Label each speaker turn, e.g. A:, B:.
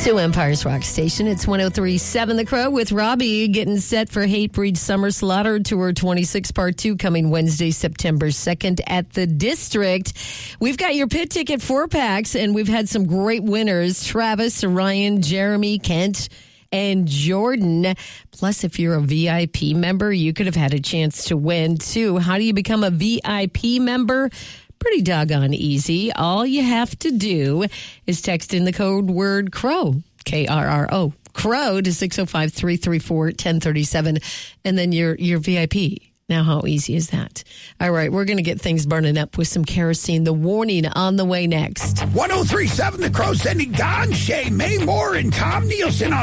A: Sioux Empire's Rock Station. It's 103.7 The Crow with Robbie getting set for Hatebreed Summer Slaughter Tour 26 Part 2 coming Wednesday, September 2nd at the District. We've got your pit ticket 4-packs, and we've had some great winners. Travis, Ryan, Jeremy, Kent, and Jordan. Plus, if you're a VIP member, you could have had a chance to win, too. How do you become a VIP member? Pretty doggone easy. All you have to do is text in the code word CROW, K-R-R-O, CROW to 605-334-1037, and then you're VIP. Now, how easy is that? All right, we're going to get things burning up with some kerosene. The warning on the way next.
B: 103.7 The Crow sending Don, Shay, May Moore, and Tom Nielsen on